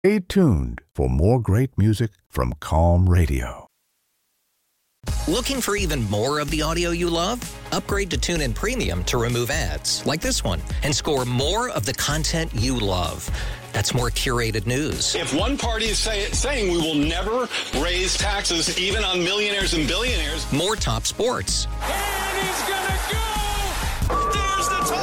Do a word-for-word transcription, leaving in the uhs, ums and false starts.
Stay tuned for more great music from Calm Radio. Looking for even more of the audio you love? Upgrade to TuneIn Premium to remove ads, like this one, and score more of the content you love. That's more curated news. If one party is say, saying we will never raise taxes, even on millionaires and billionaires. More top sports. And he's gonna go! There's the